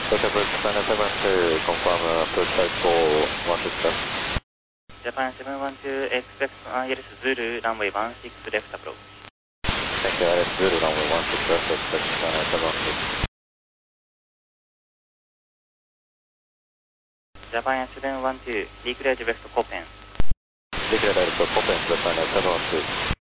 Roger, Japan 712, confirm approach type 416 left. Japan 712, expect Iris Zulu, runway 16 left approach. Thank you, Iris Zulu, runway 16 left, expect Japan 712. Japan 712, declared west Copen. Declared Iris Copen, Japan 712.